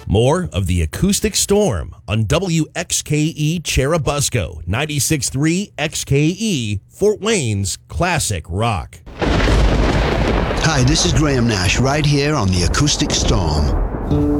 More of the Acoustic Storm on WXKE Cherubusco, 96.3 XKE, Fort Wayne's Classic Rock. Hi, this is Graham Nash right here on the Acoustic Storm.